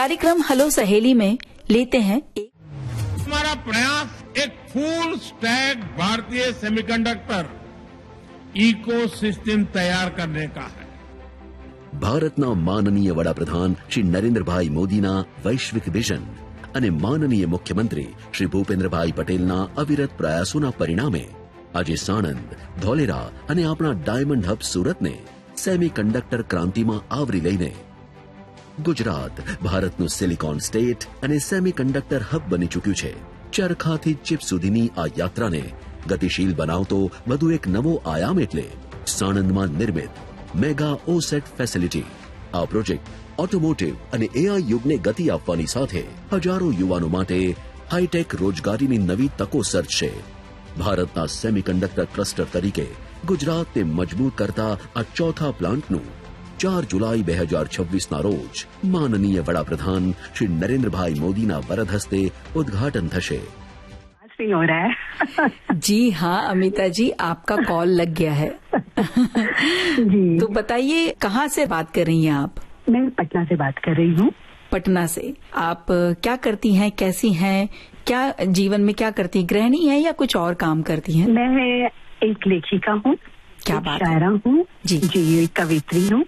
कार्यक्रम हेलो सहेली में लेते हैं हमारा प्रयास एक फुल स्टैक भारतीय सेमीकंडक्टर इकोसिस्टम तैयार करने का है. ભારતના માનનીય વડાપ્રધાન શ્રી નરેન્દ્રભાઈ મોદીના વૈશ્વિક વિઝન અને માનનીય મુખ્યમંત્રી શ્રી ભૂપેન્દ્રભાઈ પટેલના અવિરત પ્રયાસોના પરિણામે આજે સાણંદ, ધોલેરા અને આપણા ડાયમંડ હબ સુરતને સેમીકન્ડક્ટર ક્રાંતિમાં આવરી લઈને ગુજરાત ભારતનું સિલિકોન સ્ટેટ અને સેમીકન્ડક્ટર હબ બની ચૂક્યું છે. ચરખાથી ચિપ સુધીની આ યાત્રાને ગતિશીલ બનાવતો વધુ એક નવો આયામ એટલે સાણંદમાં નિર્મિત મેગા ઓસેટ ફેસિલિટી. આ પ્રોજેક્ટ ઓટોમોટિવ અને એઆઈ યુગને ગતિ આપવાની સાથે હજારો યુવાનો માટે હાઈટેક રોજગારીની નવી તકો સર્જશે. ભારતના સેમીકન્ડક્ટર ક્લસ્ટર તરીકે ગુજરાતને મજબૂત કરતા આ ચોથા પ્લાન્ટનું 4 જુલાઈ 2026ના રોજ માનનીય વડાપ્રધાન શ્રી નરેન્દ્રભાઈ મોદીના વરદ હસ્તે ઉદ્ઘાટન થશે. नहीं हो रहा है. जी हाँ अमिता जी, आपका कॉल लग गया है. जी. तो बताइए कहाँ से बात कर रही हैं आप? मैं पटना से बात कर रही हूँ. पटना से. आप क्या करती हैं, कैसी हैं, क्या जीवन में क्या करती हैं? गृहिणी हैं या कुछ और काम करती हैं? मैं एक लेखिका हूँ. क्या बात है? शायरा हूँ. जी. एक कवित्री हूँ.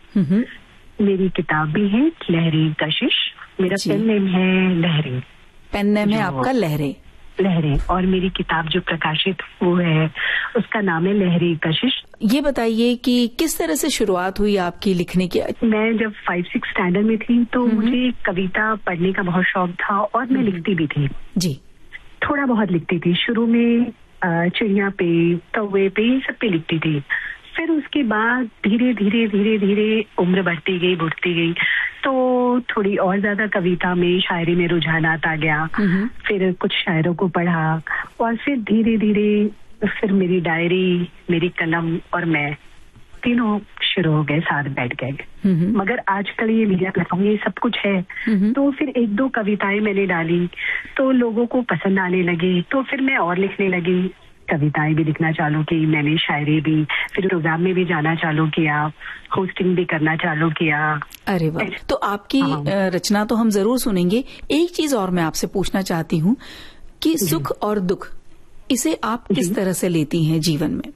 मेरी किताब भी है लहरी कशिश. मेरा पेन नेम है लहरी. पेन नेम है आपका लहरे. लहरें. और मेरी किताब जो प्रकाशित वो है उसका नाम है लहरी कशिश. ये बताइए कि किस तरह से शुरुआत हुई आपकी लिखने की? मैं जब 5-6 स्टैंडर्ड में थी तो मुझे कविता पढ़ने का बहुत शौक था और मैं लिखती भी थी. जी. थोड़ा बहुत लिखती थी. शुरू में चिड़िया पे, कौवे पे, सब पे लिखती थी. फिर उसके बाद धीरे धीरे उम्र बढ़ती गई तो थोड़ी और ज्यादा कविता में, शायरी में रुझान आता गया. फिर कुछ शायरों को पढ़ा और फिर धीरे धीरे फिर मेरी डायरी, मेरी कलम और मैं तीनों शुरू हो गए, साथ बैठ गए. मगर आजकल ये मीडिया प्लेटफॉर्म ये सब कुछ है तो फिर 1-2 कविताएं मैंने डाली तो लोगों को पसंद आने लगी. तो फिर मैं और लिखने लगी. कविताएं भी लिखना चालू की मैंने, शायरी भी. फिर प्रोग्राम में भी जाना चालू किया, होस्टिंग भी करना चालू किया. अरे वाह. तो आपकी रचना तो हम जरूर सुनेंगे. एक चीज और मैं आपसे पूछना चाहती हूँ कि सुख और दुख इसे आप किस तरह से लेती हैं जीवन में?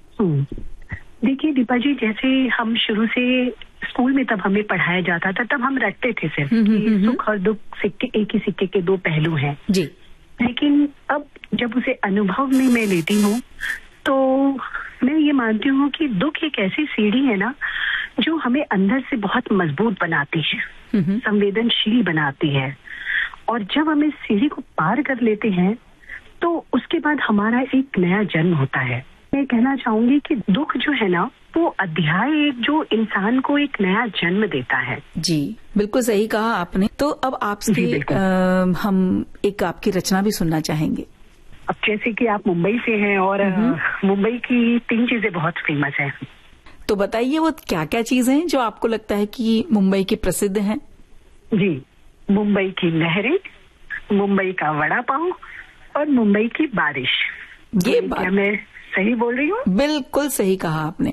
देखिए दीपा जी, जैसे हम शुरू से स्कूल में तब हमें पढ़ाया जाता था तब हम रटते थे सिर्फ कि सुख और दुख सिक्के एक ही सिक्के के 2 पहलू हैं. जी. लेकिन अब जब उसे अनुभव में मैं लेती हूँ तो मैं ये मानती हूँ कि दुख एक ऐसी सीढ़ी है ना जो हमें अंदर से बहुत मजबूत बनाती है, संवेदनशील बनाती है. और जब हम इस सीढ़ी को पार कर लेते हैं तो उसके बाद हमारा एक नया जन्म होता है. मैं कहना चाहूंगी कि दुख जो है ना वो अध्याय एक जो इंसान को एक नया जन्म देता है. जी बिल्कुल सही कहा आपने. तो अब आपसे हम एक आपकी रचना भी सुनना चाहेंगे. अब जैसे कि आप मुंबई से हैं और मुंबई की 3 चीजें बहुत फेमस हैं. तो बताइए वो क्या क्या चीजें हैं जो आपको लगता है कि मुंबई की प्रसिद्ध हैं? जी, मुंबई की लहरें, मुंबई का वड़ा पाव और मुंबई की बारिश. ये क्या मैं सही बोल रही हूँ? बिल्कुल सही कहा आपने.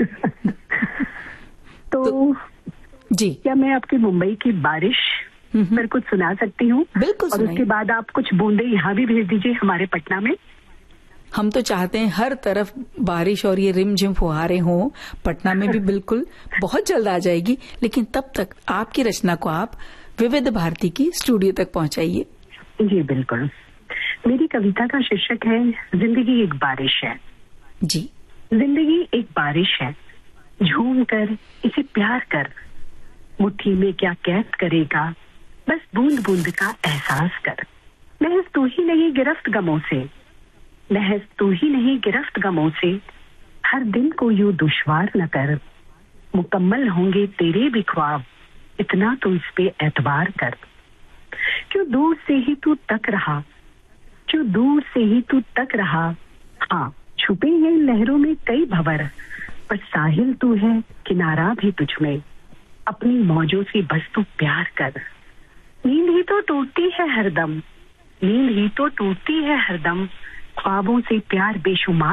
तो जी, क्या मैं आपकी मुंबई की बारिश पर कुछ सुना सकती हूँ? बिल्कुल. और उसके बाद आप कुछ बूंदे यहाँ भी भेज दीजिए हमारे पटना में. हम तो चाहते हैं हर तरफ बारिश और ये रिमझिम फुहारे हों. पटना में भी बिल्कुल बहुत जल्द आ जाएगी. लेकिन तब तक आपकी रचना को आप विविध भारती की स्टूडियो तक पहुंचाइए. जी बिल्कुल. मेरी कविता का शीर्षक है जिंदगी एक बारिश है. जी. जिंदगी एक बारिश है, झूम कर इसे प्यार कर, मुट्ठी में क्या कैद करेगा, बस बूंद बूंद का एहसास कर. महज तू ही नहीं गिरफ्त गमों से, महज तू ही नहीं गिरफ्त गमों से, हर दिन को यूं दुश्वार न कर. मुकम्मल होंगे तेरे भी ख्वाब, इतना तो इस पे एतबार कर. क्यों दूर से ही तू तक रहा, क्यों दूर से ही तू तक रहा. हाँ, छुपे हैं लहरों में कई भंवर, पर साहिल तू है, किनारा भी तुझ में. अपनी मौजों से बस तू प्यार कर. नींद ही तो टूटती है हरदम, नींद ही तो टूटती है हरदम. ख्वाबों से प्यार बेशुमार